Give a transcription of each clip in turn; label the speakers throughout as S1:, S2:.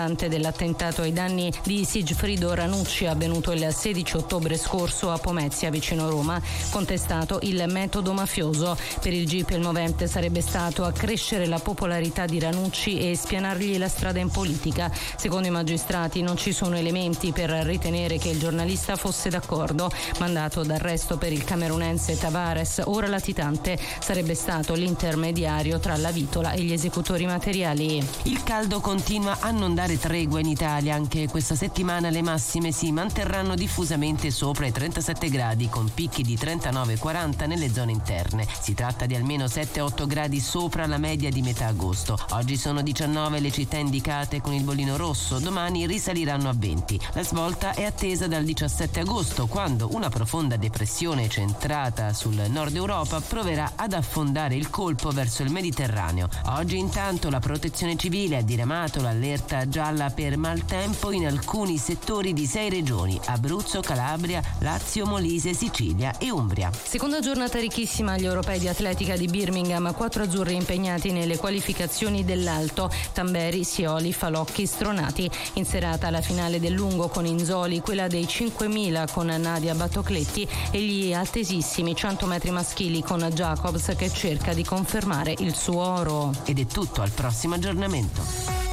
S1: dell'attentato ai danni di Sigfrido Ranucci avvenuto il 16 ottobre scorso a Pomezia vicino Roma, contestato il metodo mafioso. Per il GIP il movente sarebbe stato accrescere la popolarità di Ranucci e spianargli la strada in politica. Secondo i magistrati non ci sono elementi per ritenere che il giornalista fosse d'accordo. Mandato d'arresto per il camerunense Tavares, ora latitante, sarebbe stato l'intermediario tra la vitola e gli esecutori materiali.
S2: Il caldo continua a non dare tregua in Italia. Anche questa settimana le massime si manterranno diffusamente sopra i 37 gradi con picchi di 39-40 nelle zone interne. Si tratta di almeno 7-8 gradi sopra la media di metà agosto. Oggi sono 19 le città indicate con il bollino rosso, domani risaliranno a 20. La svolta è attesa dal 17 agosto, quando una profonda depressione centrata sul nord Europa proverà ad affondare il colpo verso il Mediterraneo. Oggi intanto la protezione civile ha diramato l'allerta gialla per maltempo in alcuni settori di 6 regioni: Abruzzo, Calabria, Lazio, Molise, Sicilia e Umbria.
S1: Seconda giornata ricchissima agli europei di atletica di Birmingham, 4 azzurri impegnati nelle qualificazioni dell'alto: Tamberi, Sioli, Falocchi, Stronati. In serata la finale del lungo con Inzoli, quella dei 5.000 con Nadia Battocletti e gli altesissimi 100 metri maschili con Jacobs che cerca di confermare il suo oro.
S2: Ed è tutto, al prossimo aggiornamento.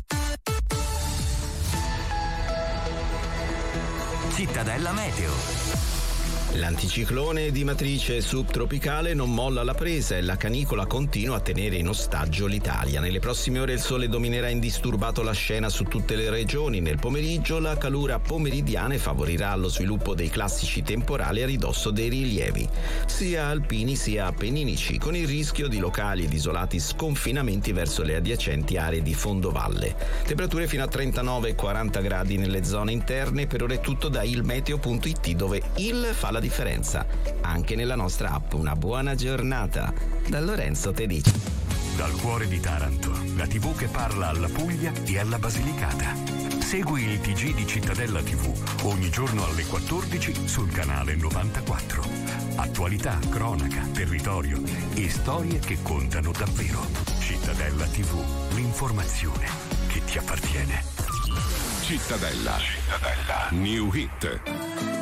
S3: Cittadella Meteo.
S4: L'anticiclone di matrice subtropicale non molla la presa e la canicola continua a tenere in ostaggio l'Italia. Nelle prossime ore il sole dominerà indisturbato la scena su tutte le regioni. Nel pomeriggio la calura pomeridiana favorirà lo sviluppo dei classici temporali a ridosso dei rilievi, sia alpini sia appenninici, con il rischio di locali ed isolati sconfinamenti verso le adiacenti aree di fondovalle. Temperature fino a 39-40 gradi nelle zone interne. Per ora è tutto da ilmeteo.it, dove il fa la differenza anche nella nostra app. Una buona giornata da Lorenzo Tedici.
S3: Dal cuore di Taranto, la TV che parla alla Puglia e alla Basilicata. Segui il TG di Cittadella TV ogni giorno alle 14 sul canale 94. Attualità, cronaca, territorio e storie che contano davvero. Cittadella TV, l'informazione che ti appartiene.
S5: Cittadella. New Hit.